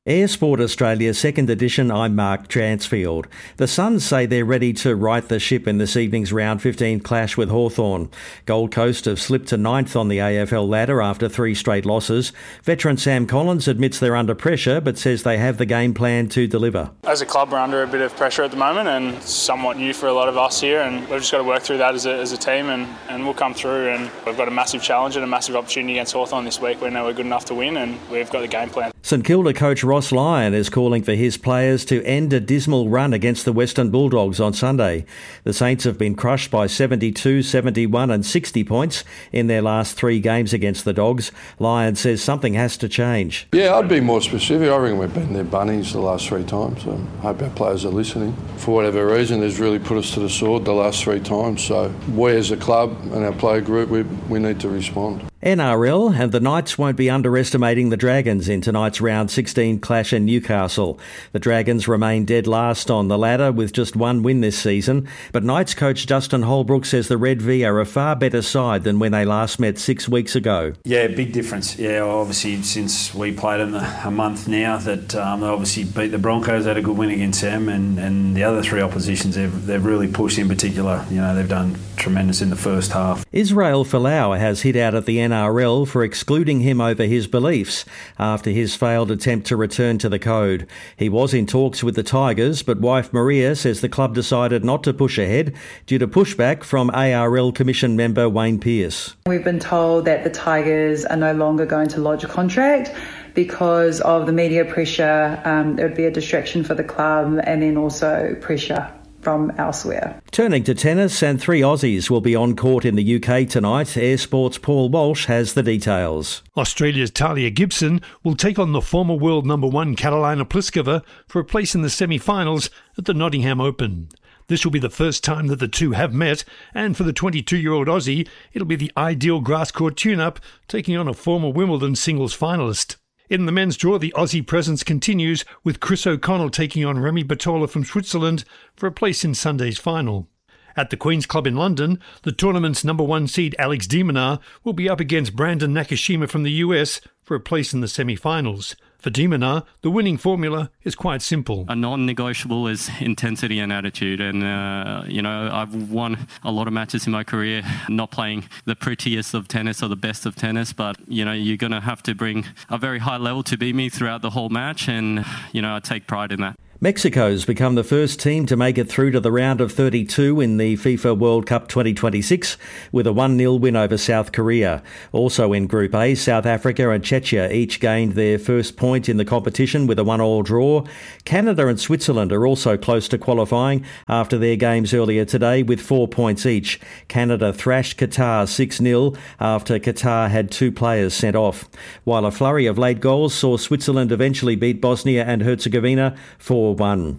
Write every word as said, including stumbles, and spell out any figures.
Air Sport Australia second edition, I'm Mark Transfield. The Suns say they're ready to right the ship in this evening's round fifteen clash with Hawthorn. Gold Coast have slipped to ninth on the A F L ladder after three straight losses. Veteran Sam Collins admits they're under pressure but says they have the game plan to deliver. As a club, we're under a bit of pressure at the moment and it's somewhat new for a lot of us here, and we've just got to work through that as a, as a team and, and we'll come through. And we've got a massive challenge and a massive opportunity against Hawthorn this week. We know we're good enough to win and we've got the game plan. St Kilda coach Ross Lyon is calling for his players to end a dismal run against the Western Bulldogs on Sunday. The Saints have been crushed by seventy-two, seventy-one and sixty points in their last three games against the Dogs. Lyon says something has to change. Yeah, I'd be more specific. I reckon we've been their bunnies the last three times. So I hope our players are listening. For whatever reason, they've really put us to the sword the last three times. So we as a club and our player group, we, we need to respond. N R L and the Knights won't be underestimating the Dragons in tonight's round sixteen clash in Newcastle. The Dragons remain dead last on the ladder with just one win this season, but Knights coach Justin Holbrook says the Red V are a far better side than when they last met six weeks ago. Yeah, big difference. Yeah, obviously since we played them a month now, that um, they obviously beat the Broncos, had a good win against them, and, and the other three oppositions they've, they've really pushed in particular. You know, they've done tremendous in the first half. Israel Folau has hit out at the N R L for excluding him over his beliefs after his failed attempt to return to the code. He was in talks with the Tigers, but wife Maria says the club decided not to push ahead due to pushback from A R L Commission member Wayne Pearce. We've been told that the Tigers are no longer going to lodge a contract because of the media pressure. Um, there would be a distraction for the club and then also pressure from elsewhere. Turning to tennis, and three Aussies will be on court in the U K tonight. Air Sport's Paul Walsh has the details. Australia's Talia Gibson will take on the former world number one Karolina Pliskova for a place in the semi-finals at the Nottingham Open. This will be the first time that the two have met, and for the twenty-two-year-old Aussie, it'll be the ideal grass-court tune-up, taking on a former Wimbledon singles finalist. In the men's draw, the Aussie presence continues, with Chris O'Connell taking on Remy Batola from Switzerland for a place in Sunday's final. At the Queen's Club in London, the tournament's number one seed Alex de Minaur will be up against Brandon Nakashima from the U S for a place in the semi-finals. For de Minaur, the winning formula is quite simple. A non-negotiable is intensity and attitude. And, uh, you know, I've won a lot of matches in my career, not playing the prettiest of tennis or the best of tennis. But, you know, you're going to have to bring a very high level to beat me throughout the whole match. And, you know, I take pride in that. Mexico's become the first team to make it through to the round of thirty-two in the FIFA World Cup twenty twenty-six with a one nil win over South Korea. Also in Group A, South Africa and Czechia each gained their first point in the competition with a one all draw. Canada and Switzerland are also close to qualifying after their games earlier today with four points each. Canada thrashed Qatar six nil after Qatar had two players sent off, while a flurry of late goals saw Switzerland eventually beat Bosnia and Herzegovina four one.